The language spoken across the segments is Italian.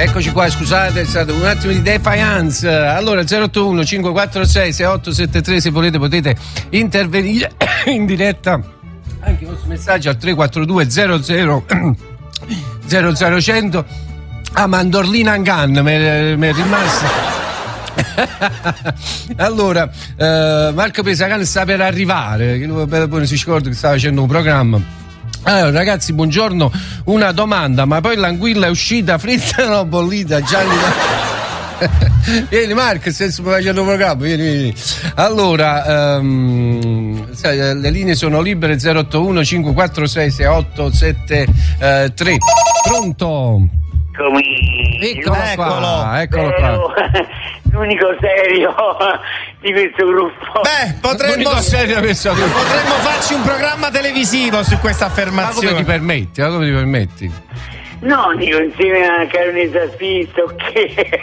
Eccoci qua, scusate, è stato un attimo di defiance. Allora 081 546 6873, se volete potete intervenire in diretta anche i vostri messaggi al 342 00 100. Mandorlina Angan mi è rimasta. Allora Marco Pesacane sta per arrivare, che poi si scorda che stava facendo un programma. Allora ragazzi, buongiorno, una domanda, ma poi l'anguilla è uscita fritta o no bollita? Gianni vieni Marco, se stiamo facendo un programma, vieni. Allora le linee sono libere, 081 546 6873. Pronto? Eccolo qua. L'unico serio di questo gruppo. Potremmo farci un programma televisivo su questa affermazione. Ma come ti permetti? No, dico insieme a Carmine Tassista, ok.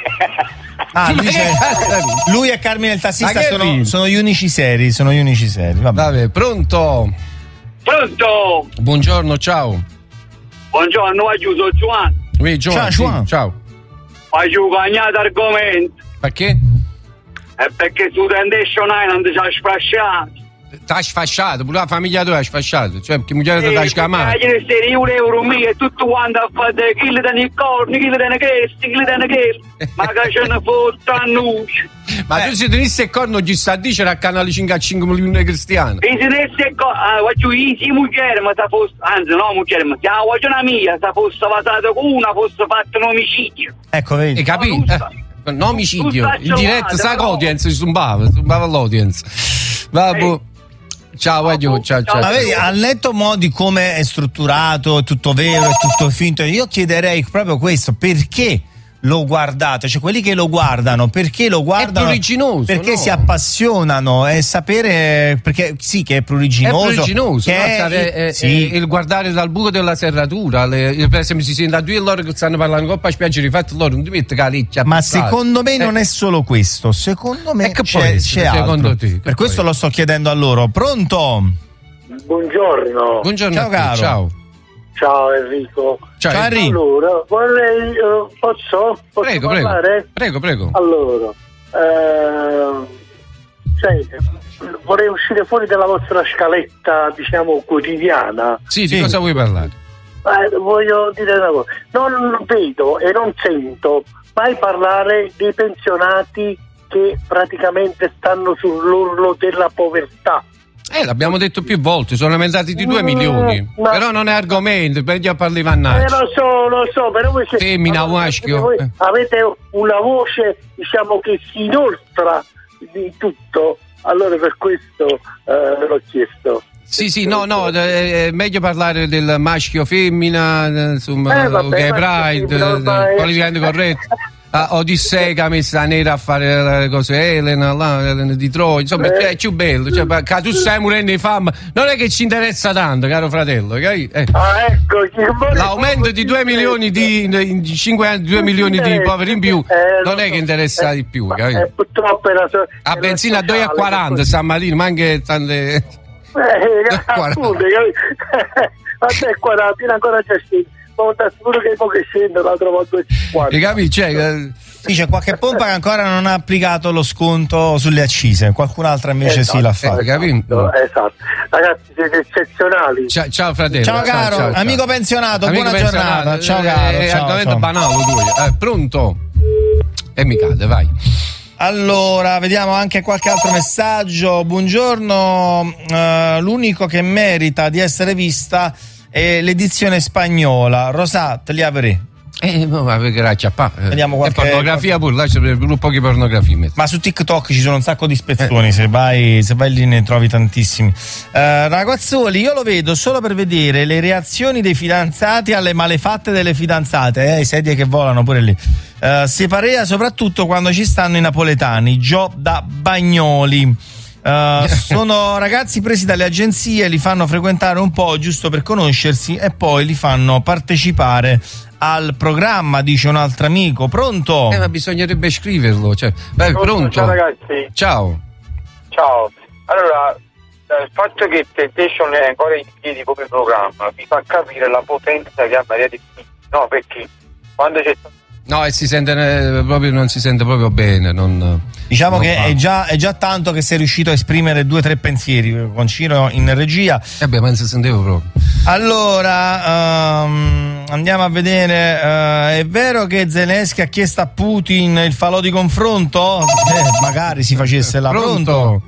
Lui e Carmine il tassista sono gli unici seri. Vabbè, pronto? Buongiorno, ciao. Buongiorno, aiuto Giovanni. Ciao. Ma giù cagnato argomento. Perché? È perché su Temptation Island ci ha sfasciato. T'ha sfasciato, pure la famiglia tua ha sfasciato. Cioè, che moglie ti ha scamato? €1 mio e tutto quanto a fare chi le danno i corni, chi le danno questi, chi le danno quelli. Ma che ce ne fotte annunci. Ma tu se tenesse il corno gli sta a dire a canale 5 a 5 milioni di cristiani. E se tenesse il corno, sì moglie, ma se fosse, anzi no moglie, ma se la guagiona mia, se fosse passata con una, fosse fatto un omicidio. Ecco, vedi. E capì? Un omicidio, in diretta, sa che audience si zumbava l'audience. Vabbè. Ciao. Ma vedi, al netto di come è strutturato, è tutto vero, è tutto finto, io chiederei proprio questo: perché lo guardate? Cioè, quelli che lo guardano, perché lo guardano? È pruriginoso, perché no? si appassionano, e sapere perché sì che è pruriginoso. È pruriginoso, il guardare dal buco della serratura, per esempio si sente a due loro che stanno parlando coppa spiaggia, rifatti loro non ti mette calicchia. Ma secondo me non è solo questo, secondo me c'è altro. Te, per questo lo sto chiedendo a loro. Pronto? Buongiorno. Ciao caro. Ciao Enrico. Ciao Enrico. Allora, vorrei posso parlare? Prego. Allora, vorrei uscire fuori dalla vostra scaletta, diciamo, quotidiana. Sì, di cosa vuoi parlare? Voglio dire una cosa. Non vedo e non sento mai parlare dei pensionati che praticamente stanno sull'orlo della povertà. L'abbiamo detto più volte, sono aumentati di 2 milioni. Però non è argomento, per già parli vannaggi. Lo so, però voi femmina, maschio. Voi avete una voce, diciamo, che si inoltra di tutto. Allora per questo l'ho chiesto. Sì, no, è meglio parlare del maschio femmina, insomma, Pride, politicamente corretto. Odissea che ha messo la nera a fare le cose, Elena di Troia, insomma è più bello, cioè, tu stai morendo di fame, non è che ci interessa tanto, caro fratello, l'aumento di 2 milioni in 5 anni, 2 milioni di poveri in più non è che interessa di più, purtroppo a benzina a 2,40 San Marino, ma anche tante appunto, a te 40 ancora c'è scritto. Sicuro che poi scende l'altra volta 2,50. C'è qualche pompa che ancora non ha applicato lo sconto sulle accise, qualcun'altra invece sì l'ha fatto. Esatto. Ragazzi, siete eccezionali. Ciao fratello. Ciao caro, ciao. Amico pensionato, buona giornata. Ciao caro. È argomento banale pronto? E mi cade, vai. Allora, vediamo anche qualche altro messaggio. Buongiorno, l'unico che merita di essere vista è l'edizione spagnola. Rosat, li apri? Grazie. Vediamo qualche pornografia pure, là c'è poche pornografie. Ma su TikTok ci sono un sacco di spezzoni, se vai lì ne trovi tantissimi. Ragazzoli, io lo vedo solo per vedere le reazioni dei fidanzati alle malefatte delle fidanzate, sedie che volano pure lì. Separea soprattutto quando ci stanno i napoletani, Gio da Bagnoli. Sono ragazzi presi dalle agenzie, li fanno frequentare un po' giusto per conoscersi e poi li fanno partecipare al programma, dice un altro amico. Pronto? Ma bisognerebbe scriverlo, pronto? Ciao ragazzi. Ciao. Allora, il fatto che Temptation è ancora in piedi come programma vi fa capire la potenza che ha Maria Di Filippi, no? Perché quando c'è stato No, e si sente proprio, non si sente proprio bene. Diciamo che è già tanto che sei riuscito a esprimere 2 o 3 pensieri con Ciro in regia. Ma non si sentiva proprio. Allora, andiamo a vedere. È vero che Zelensky ha chiesto a Putin il falò di confronto? Magari si facesse la Pronto?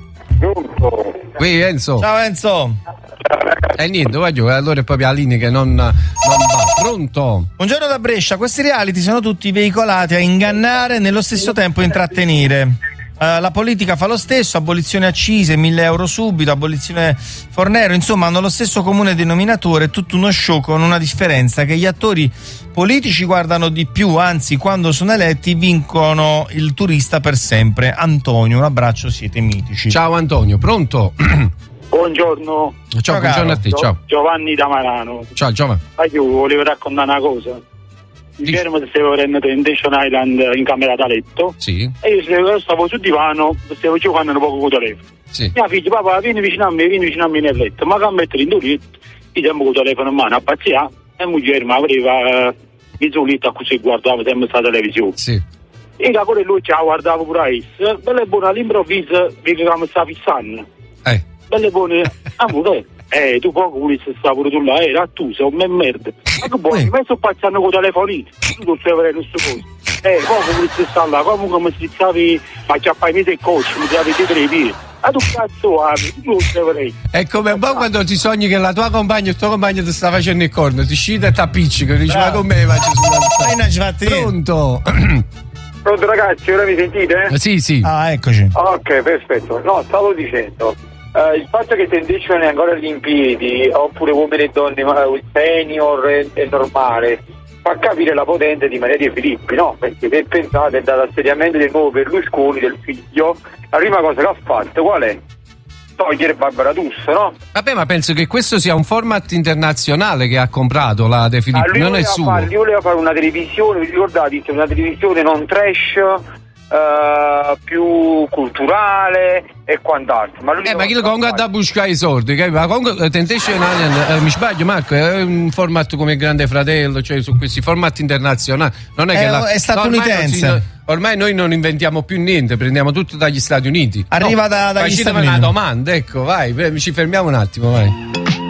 Qui Enzo. Ciao Enzo. Niente, voglio, allora è proprio la linea che non va. Pronto? Buongiorno da Brescia. Questi reality sono tutti veicolati a ingannare e nello stesso tempo intrattenere. La politica fa lo stesso, abolizione accise, 1.000 euro subito, abolizione Fornero, insomma hanno lo stesso comune denominatore, tutto uno show con una differenza, che gli attori politici guardano di più, anzi quando sono eletti vincono il turista per sempre. Antonio, un abbraccio, siete mitici. Ciao Antonio, pronto? Buongiorno. Ciao, buongiorno a te, ciao. Giovanni da Marano. Ciao Giovanni. Io volevo raccontare una cosa. Ieri mi stavo prendendo Temptation Island in camera da letto. Sì. E io stavo sul divano, stavo giocando un poco con il telefono. Sì. Mia figlia, papà, vieni vicino a me nel letto. Ma che mettere in letto, io tempo con il telefono in mano a pazzia, e moglie mi aveva mezzo così guardavo sempre la televisione. Sì. E da pure lui ci guardavo pure a essa. Bella e buona, all'improvviso, vedi che mi sta fissando. Belle buone, tu poco volessi stare pure tu là, era tu, sei un merda. Ma che buoni, mi sto passando con i telefonini, tu non sai avere questo coso. Poco volessi stare là, comunque mi strizzavi, ma chiappai me del coach, mi davi dietro i piedi. Ma tu cazzo tu non sai avere. È come un po' quando ti sogni che la tua compagna, il tuo compagno ti sta facendo il corno, ti scita e ti appiccica, dici ma con me faccio sulla Pronto? Pronto ragazzi, ora mi sentite? Sì. Ah, eccoci. Ok, perfetto. No, stavo dicendo, il fatto che Temptation è ancora in piedi, oppure uomini e donne, il senior è normale, fa capire la potenza di Maria De Filippi, no? Perché se pensate dall'assediamento del nuovo Berlusconi, del figlio, la prima cosa che ha fatto qual è? Togliere Barbara D'Urso, no? Vabbè, ma penso che questo sia un format internazionale che ha comprato la De Filippi, non è suo. Lui voleva fare una televisione, vi ricordate? Una televisione non trash, più culturale e quant'altro. Ma chi lo comunque da buscare i soldi, capito? Ma comunque Temptation Island, mi sbaglio Marco, è un format come il Grande Fratello, cioè su questi format internazionali. Non è che è statunitense. Ormai noi non inventiamo più niente, prendiamo tutto dagli Stati Uniti. Arriva dagli Stati Uniti. Una domanda, ecco, vai, ci fermiamo un attimo, vai.